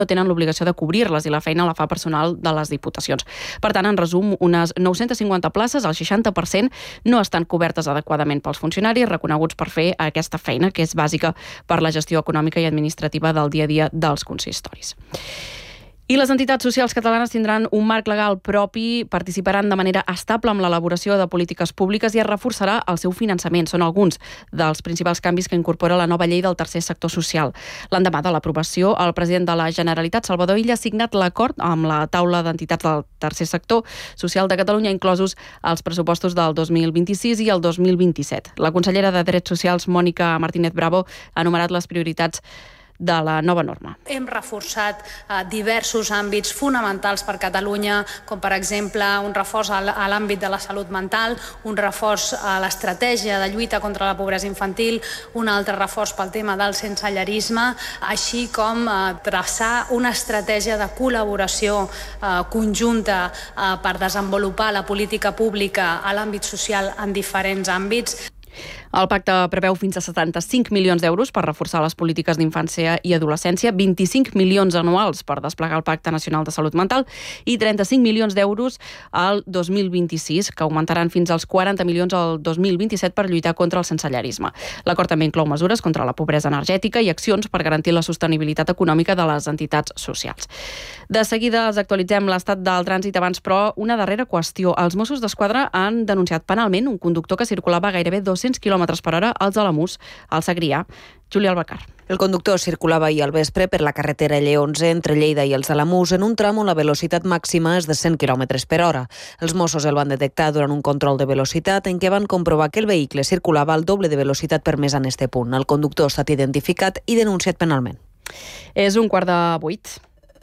no tenen l'obligació de cobrir-les i la feina la fa personal de les diputacions. Per tant, en resum, unes 950 places, el 60%, no estan cobertes adequadament pels funcionaris reconeguts per fer aquesta feina, que és bàsica per la gestió econòmica i administrativa del dia a dia dels consistoris. I les entitats socials catalanes tindran un marc legal propi, participaran de manera estable amb l'elaboració de polítiques públiques i es reforçarà el seu finançament. Són alguns dels principals canvis que incorpora la nova llei del tercer sector social. L'endemà de l'aprovació, el president de la Generalitat, Salvador Illa, ha signat l'acord amb la taula d'entitats del tercer sector social de Catalunya, inclosos els pressupostos del 2026 i el 2027. La consellera de Drets Socials, Mònica Martínez Bravo, ha enumerat les prioritats de la nova norma. Hem reforçat diversos àmbits fonamentals per Catalunya, com per exemple un reforç a l'àmbit de la salut mental, un reforç a l'estratègia de lluita contra la pobresa infantil, un altre reforç pel tema del sensellarisme, així com traçar una estratègia de col·laboració conjunta per desenvolupar la política pública a l'àmbit social en diferents àmbits. El pacte preveu fins a 75 milions d'euros per reforçar les polítiques d'infància i adolescència, 25 milions anuals per desplegar el Pacte Nacional de Salut Mental i 35 milions d'euros al 2026, que augmentaran fins als 40 milions al 2027 per lluitar contra el sensellarisme. L'acord també inclou mesures contra la pobresa energètica i accions per garantir la sostenibilitat econòmica de les entitats socials. De seguida els actualitzem l'estat del trànsit abans, però una darrera qüestió. Els Mossos d'Esquadra han denunciat penalment un conductor que circulava gairebé 200 km per hora als Alamús, al Segrià. Júlia Albacar. El conductor circulava ahir al vespre per la carretera L11 entre Lleida i els Alamús en un tram on la velocitat màxima és de 100 km per hora. Els Mossos el van detectar durant un control de velocitat en què van comprovar que el vehicle circulava al doble de velocitat permesa en este punt. El conductor ha estat identificat i denunciat penalment. És 7:15.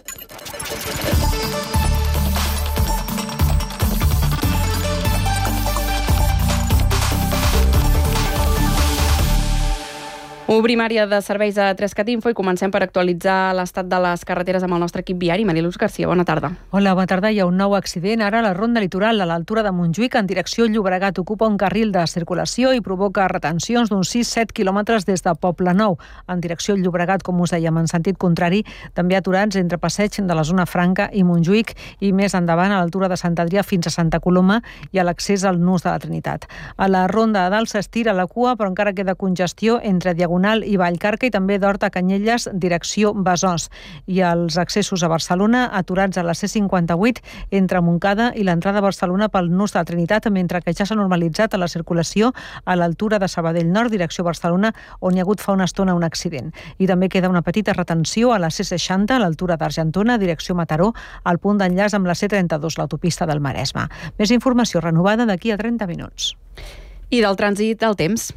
Obrim àrea de serveis a Trescat Info i comencem per actualitzar l'estat de les carreteres amb el nostre equip viari. Mariluz Garcia, bona tarda. Hola, bona tarda. Hi ha un nou accident. Ara la ronda litoral a l'altura de Montjuïc en direcció Llobregat ocupa un carril de circulació i provoca retencions d'uns 6-7 quilòmetres des de Poblenou. En direcció Llobregat, com us dèiem, en sentit contrari, també aturats entre passeig de la zona Franca i Montjuïc i més endavant a l'altura de Sant Adrià fins a Santa Coloma i a l'accés al Nus de la Trinitat. A la ronda de dalt s'estira la cua, però encara queda congestió entre Diagonal i Vallcarca i també d'Horta a Canyelles, direcció Besòs. I els accessos a Barcelona aturats a la C58 entre Montcada i l'entrada a Barcelona pel Nus de la Trinitat, mentre que ja s'ha normalitzat a la circulació a l'altura de Sabadell Nord, direcció Barcelona, on hi ha hagut fa una estona un accident. I també queda una petita retenció a la C60 a l'altura d'Argentona, direcció Mataró, al punt d'enllaç amb la C32, l'autopista del Maresme. Més informació renovada d'aquí a 30 minuts. I del trànsit al temps.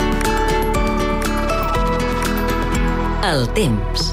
El temps.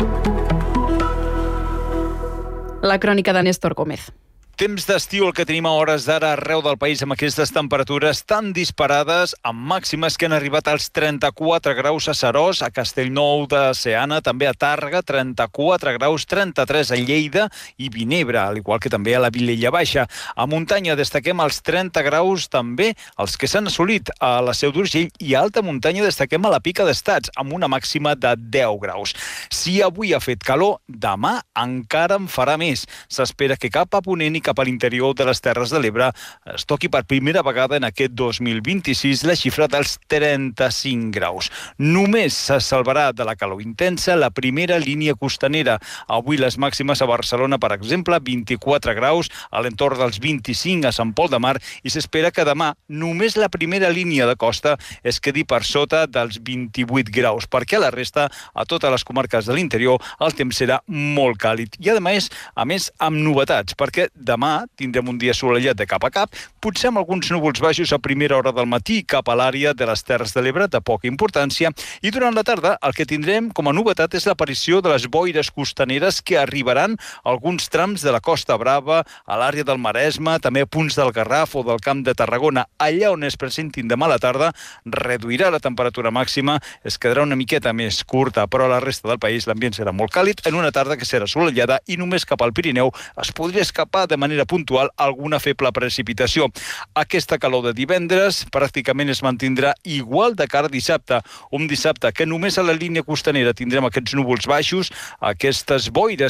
La crònica de Néstor Gómez. Temps d'estiu el que tenim a hores d'ara arreu del país amb aquestes temperatures tan disparades, amb màximes que han arribat als 34 graus a Seròs, a Castellnou de Seana, també a Tàrrega, 34 graus, 33 a Lleida i Vinebre, al igual que també a la Vilella Baixa. A muntanya destaquem els 30 graus també, els que s'han assolit a la Seu d'Urgell, i a alta muntanya destaquem a la Pica d'Estats, amb una màxima de 10 graus. Si avui ha fet calor, demà encara en farà més. S'espera que cap a ponent i cap a l'interior de les Terres de l'Ebre es toqui per primera vegada en aquest 2026 la xifra dels 35 graus. Només se salvarà de la calor intensa la primera línia costanera. Avui les màximes a Barcelona, per exemple, 24 graus, a l'entorn dels 25 a Sant Pol de Mar, i s'espera que demà només la primera línia de costa es quedi per sota dels 28 graus, perquè a la resta, a totes les comarques de l'interior, el temps serà molt càlid. I a més, amb novetats, perquè demà tindrem un dia assolellat de cap a cap, potser amb alguns núvols baixos a primera hora del matí cap a l'àrea de les Terres de l'Ebre, de poca importància, i durant la tarda el que tindrem com a novetat és l'aparició de les boires costaneres que arribaran a alguns trams de la Costa Brava, a l'àrea del Maresme, també a punts del Garraf o del Camp de Tarragona. Allà on es presentin demà a la tarda reduirà la temperatura màxima, es quedarà una miqueta més curta, però a la resta del país l'ambient serà molt càlid en una tarda que serà assolellada i només cap al Pirineu es podria escapar de manera manera puntual alguna feble precipitació. Aquesta calor de divendres pràcticament es mantindrà igual de cara a dissabte. Un dissabte que només a la línia costanera tindrem aquests núvols baixos, aquestes boires